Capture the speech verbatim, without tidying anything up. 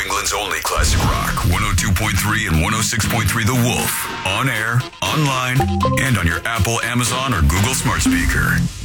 England's only classic rock. one oh two point three and one oh six point three The Wolf. On air, online, and on your Apple, Amazon, or Google smart speaker.